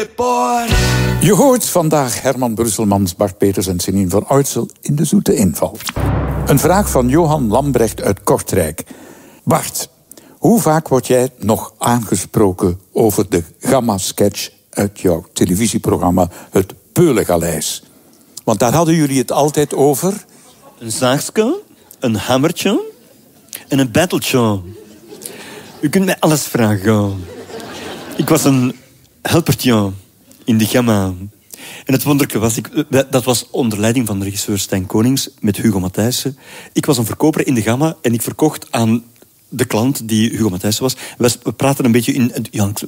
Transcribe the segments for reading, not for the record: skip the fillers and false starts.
Je hoort vandaag Herman Brusselmans, Bart Peters en Céline van Oitsel in de zoete inval. Een vraag van Johan Lambrecht uit Kortrijk. Bart, hoe vaak word jij nog aangesproken over de Gamma-sketch uit jouw televisieprogramma Het Peulengaleis? Want daar hadden jullie het altijd over. Een zaagje, een hammertje en een battletje. U kunt mij alles vragen. Ik was een helpertje in de Gamma. En het wonderlijke was, dat was onder leiding van de regisseur Stijn Konings met Hugo Matthijssen. Ik was een verkoper in de Gamma en ik verkocht aan de klant die Hugo Matthijssen was. We praten een beetje in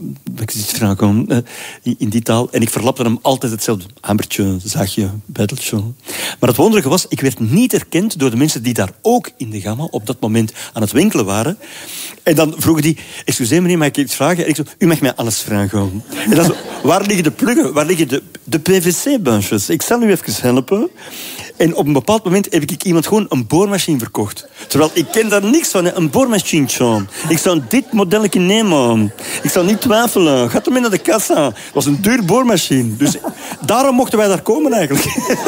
die taal. En ik verlapte hem altijd hetzelfde. Hammertje, zaagje, battletje. Maar het wonderlijke was, ik werd niet erkend door de mensen die daar ook in de Gamma op dat moment aan het winkelen waren. En dan vroegen die, excuseer meneer, mag ik iets vragen? En ik zei, u mag mij alles vragen. En dan zo, waar liggen de pluggen? Waar liggen de PVC-buisjes? Ik zal u even helpen. En op een bepaald moment heb ik iemand gewoon een boormachine verkocht. Terwijl ik ken daar niks van, hè. Een boormachine. Ik zou dit modelletje nemen. Ik zou niet twijfelen. Gaat ermee naar de kassa. Het was een duur boormachine. Dus daarom mochten wij daar komen eigenlijk.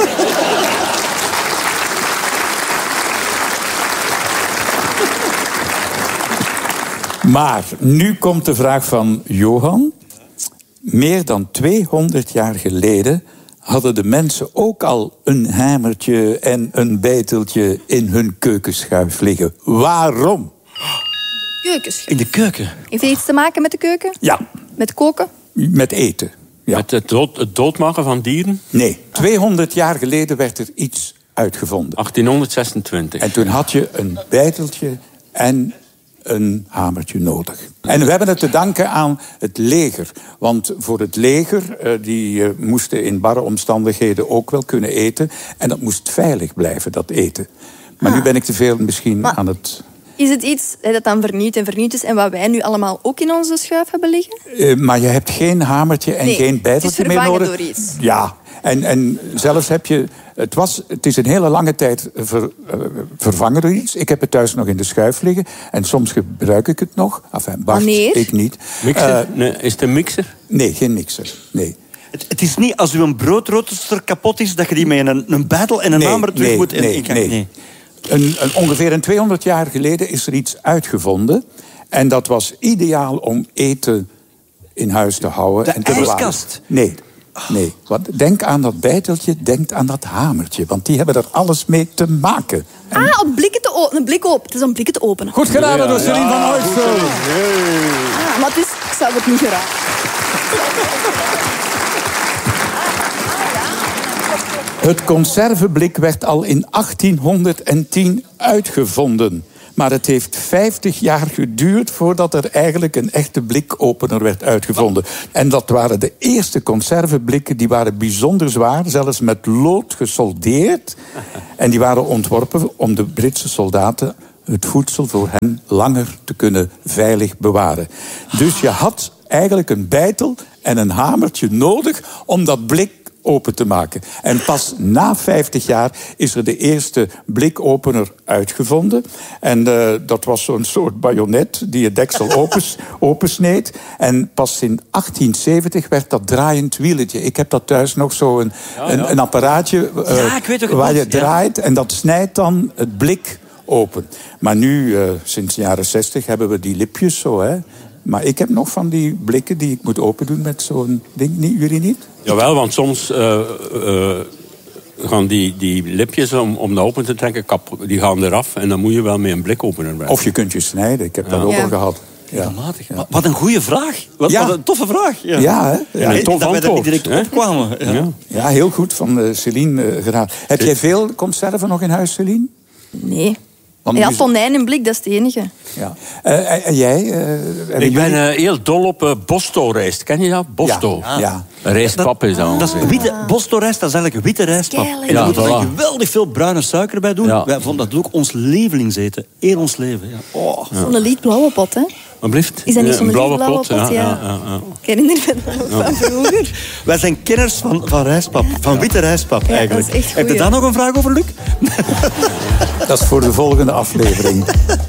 Maar nu komt de vraag van Johan. Meer dan 200 jaar geleden hadden de mensen ook al een hamertje en een beiteltje in hun keukenschuif liggen. Waarom? Keukens. In de keuken. Heeft het iets te maken met de keuken? Ja. Met koken? Met eten. Ja. Met het doodmaken van dieren? Nee, 200 jaar geleden werd er iets uitgevonden. 1826. En toen had je een beiteltje en een hamertje nodig. En we hebben het te danken aan het leger. Want voor het leger, die moesten in barre omstandigheden ook wel kunnen eten. En dat moest veilig blijven, dat eten. Maar nu ben ik te veel misschien aan het... Is het iets dat dan vernieuwd is en wat wij nu allemaal ook in onze schuif hebben liggen? Maar je hebt geen hamertje en geen beiteltje meer nodig. Het is vervangen door iets. Ja, en zelfs heb je... Het is een hele lange tijd vervangen door iets. Ik heb het thuis nog in de schuif liggen. En soms gebruik ik het nog. Enfin, Bart, wanneer? Ik niet. Mixer? Nee, is het een mixer? Nee, geen mixer. Nee. Het is niet als uw broodrooster kapot is, dat je die met een bijtel en een hamer terug moet... Nee. Ongeveer 200 jaar geleden is er iets uitgevonden. En dat was ideaal om eten in huis te houden. En te bewaren. ijskast? Nee. Want denk aan dat beiteltje, denk aan dat hamertje. Want die hebben er alles mee te maken. En... een blik open. Het is om blikken te openen. Goed gedaan door Céline van Oitsel. Maar ik zou het niet geraden. Het conserveblik werd al in 1810 uitgevonden. Maar het heeft 50 jaar geduurd voordat er eigenlijk een echte blikopener werd uitgevonden. En dat waren de eerste conserveblikken, die waren bijzonder zwaar, zelfs met lood gesoldeerd. En die waren ontworpen om de Britse soldaten het voedsel voor hen langer te kunnen veilig bewaren. Dus je had eigenlijk een beitel en een hamertje nodig om dat blik open te maken. En pas na 50 jaar is er de eerste blikopener uitgevonden. En dat was zo'n soort bajonet die het deksel opensneed. En pas in 1870 werd dat draaiend wieletje. Ik heb dat thuis nog zo'n een apparaatje waar je draait en dat snijdt dan het blik open. Maar nu, sinds de jaren 60, hebben we die lipjes zo, hè. Maar ik heb nog van die blikken die ik moet open doen met zo'n ding. Jullie niet? Jawel, want soms gaan die lipjes om dat open te trekken, die gaan eraf. En dan moet je wel met een blikopener werken. Of je kunt je snijden. Ik heb dat ook al gehad. Ja. Wat een goede vraag. Wat een toffe vraag. Ja, hè? En een tof dat wij daar niet antwoord, direct opkwamen. Ja, heel goed van Céline gedaan. Heb jij veel conserven nog in huis, Céline? Nee. Tonijn in blik, dat is het enige. Ja. En jij? Ik ben heel dol op Bosto-rijst. Ken je dat? Bosto. Ja. Rijstpap is dat. Dat is witte Bosto-rijst, dat is eigenlijk witte rijstpap. En daar moeten we geweldig veel bruine suiker bij doen. Ja. Wij vonden dat ook ons lievelingseten. Eer ons leven. Ja. Oh. Zo'n lichtblauwe pot, hè? Is dat niet zo'n blauwe pot? Ja. Ik herinner me dat nog van vroeger. Wij zijn kenners van rijstpap. Van witte rijstpap, eigenlijk. Dat is echt goed, heb je daar nog een vraag over, Luc? Dat is voor de volgende aflevering.